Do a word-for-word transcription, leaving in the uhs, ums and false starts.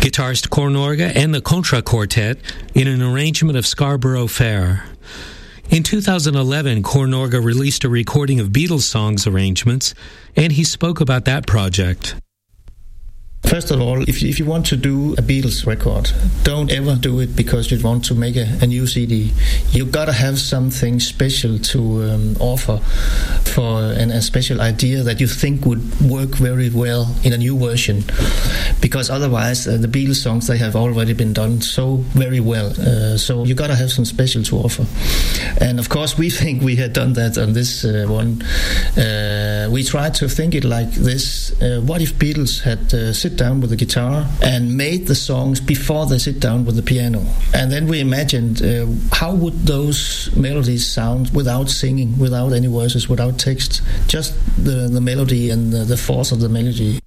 guitarist Cor Norga and the Contra Quartet in an arrangement of Scarborough Fair. In two thousand eleven, Cor Norga released a recording of Beatles songs arrangements, and he spoke about that project. First of all, if you, if you want to do a Beatles record, don't ever do it because you want to make a, a new C D. You gotta have something special to um, offer for an, a special idea that you think would work very well in a new version. Because otherwise, uh, the Beatles songs, they have already been done so very well. Uh, so you gotta have some special to offer. And of course, we think we had done that on this uh, one. Uh, we tried to think it like this: uh, what if Beatles had uh, sit down with the guitar and made the songs before they sit down with the piano? And then we imagined uh, how would those melodies sound without singing, without any verses, without text, just the, the melody and the, the force of the melody.